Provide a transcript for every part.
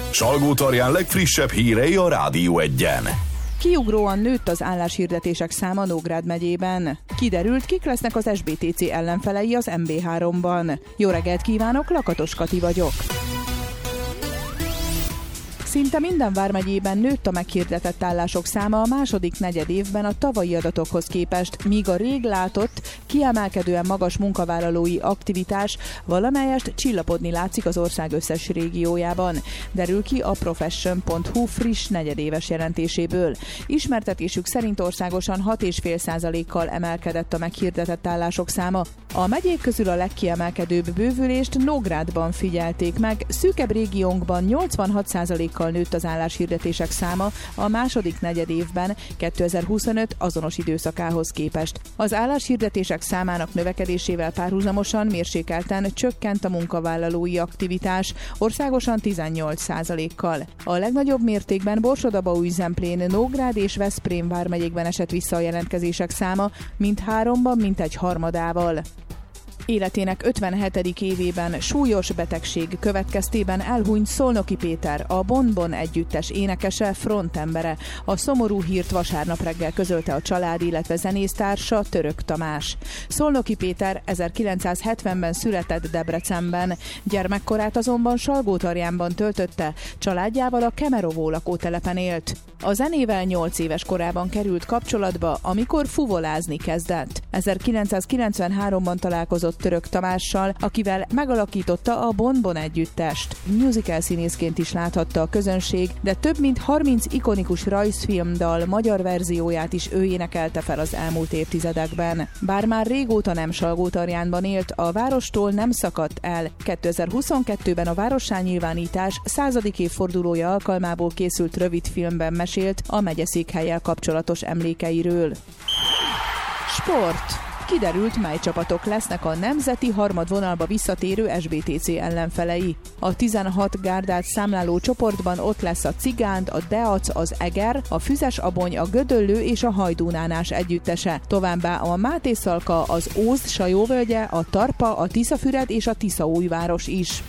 Salgótarján legfrissebb hírei a Rádió Egyen. Kiugróan nőtt az álláshirdetések száma Nógrád megyében. Kiderült, kik lesznek az SBTC ellenfelei az MB3-ban. Jó reggelt kívánok, Lakatos Kati vagyok. Szinte minden vármegyében nőtt a meghirdetett állások száma a második negyedévben a tavalyi adatokhoz képest, míg a rég látott, kiemelkedően magas munkavállalói aktivitás valamelyest csillapodni látszik az ország összes régiójában. Derül ki a profession.hu friss negyedéves jelentéséből. Ismertetésük szerint országosan 6,5%-kal emelkedett a meghirdetett állások száma. A megyék közül a legkiemelkedőbb bővülést Nógrádban figyelték meg, szűkebb régiónkban 86%-kal nőtt az álláshirdetések száma a második negyedévben 2025 azonos időszakához képest. Az álláshirdetések számának növekedésével párhuzamosan mérsékelten csökkent a munkavállalói aktivitás, országosan 18%-kal. A legnagyobb mértékben Borsod-Abaúj-Zemplén, Nógrád és Veszprém vármegyékben esett vissza a jelentkezések száma, mindháromban mintegy harmadával. Életének 57. évében súlyos betegség következtében elhunyt Szolnoki Péter, a Bon-Bon együttes énekese, frontembere. A szomorú hírt vasárnap reggel közölte a család, illetve zenésztársa, Török Tamás. Szolnoki Péter 1970-ben született Debrecenben, gyermekkorát azonban Salgótarjánban töltötte, családjával a Kemerovó lakótelepen élt. A zenével 8 éves korában került kapcsolatba, amikor fuvolázni kezdett. 1993-ban találkozott Török Tamással, akivel megalakította a Bon-Bon együttest. Musical színészként is láthatta a közönség, de több mint 30 ikonikus rajzfilmdal magyar verzióját is ő énekelte fel az elmúlt évtizedekben. Bár már régóta nem Salgótarjánban élt, a várostól nem szakadt el. 2022-ben a várossá nyilvánítás 100. évfordulója alkalmából készült rövidfilmben mesélt a megyeszékhellyel kapcsolatos emlékeiről. Sport. Kiderült, mely csapatok lesznek a nemzeti harmadvonalba visszatérő SBTC ellenfelei. A 16 gárdát számláló csoportban ott lesz a Cigánd, a Deac, az Eger, a Füzes-Abony, a Gödöllő és a Hajdúnánás együttese. Továbbá a Mátészalka, az Ózd Sajóvölgye, a Tarpa, a Tiszafüred és a Tiszaújváros is.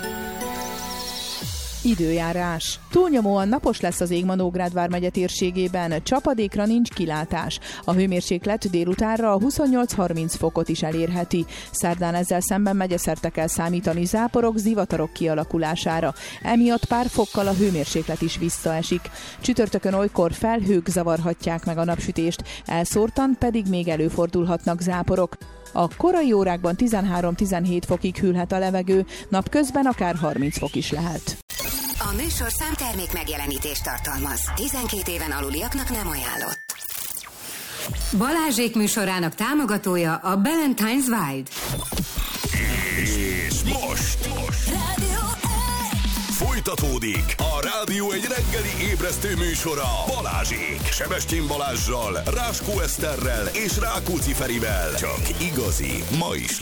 Időjárás. Túlnyomóan napos lesz az ég ma Nógrád vármegye térségében, csapadékra nincs kilátás. A hőmérséklet délutánra a 28-30 fokot is elérheti. Szerdán ezzel szemben megyeszerte kell számítani záporok, zivatarok kialakulására. Emiatt pár fokkal a hőmérséklet is visszaesik. Csütörtökön olykor felhők zavarhatják meg a napsütést, elszórtan pedig még előfordulhatnak záporok. A korai órákban 13-17 fokig hűlhet a levegő, napközben akár 30 fok is lehet. A műsorszám termék megjelenítést tartalmaz. 12 éven aluliaknak nem ajánlott. Balázsék műsorának támogatója a Ballantine's Wild. És most folytatódik a Rádió egy reggeli ébresztő műsora Balázsék. Sebestyén Balázssal, Ráskó Eszterrel és Rákóczi Ferivel. Csak igazi, ma is